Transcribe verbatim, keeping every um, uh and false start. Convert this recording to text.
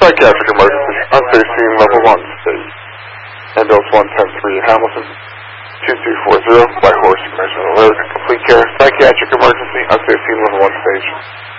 Psychiatric emergency, unsafe scene level one, state. Ambulance one ten three Hamilton, two three four zero, by horse, emergency alert, complete care, psychiatric emergency, unsafe scene level one, stage.